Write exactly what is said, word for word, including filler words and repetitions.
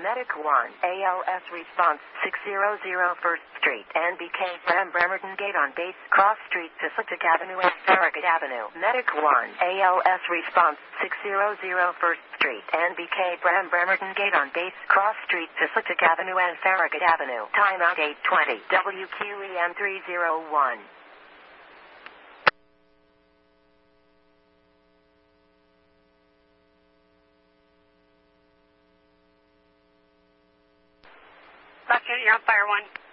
Medic one, A L S response, six hundred First Street, N B K, Bram Bremerton Gate on base, Cross Street, Pacific Avenue and Farragut Avenue. Medic one, A L S response, six hundred First Street, N B K, Bram Bremerton Gate on base, Cross Street, Pacific Avenue and Farragut Avenue. Timeout eight twenty, W Q E M three oh one. Left unit, you're on fire one.